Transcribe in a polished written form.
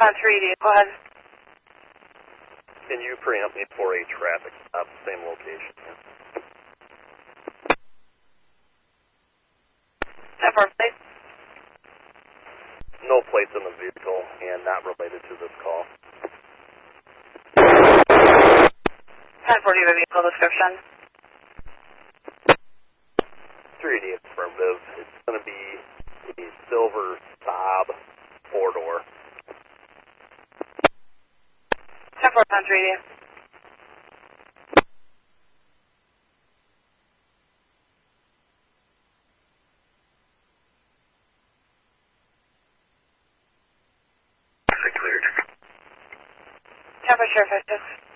on 3D, go ahead. Can you preempt me for a traffic stop, same location? 10-4, please. No plates in the vehicle and not related to this call. 10-4, do you have a vehicle description? 3D affirmative. It's going to be a silver Saab 4-door. 10-4 on 3D. Cleared. 10-4, Sheriff 56.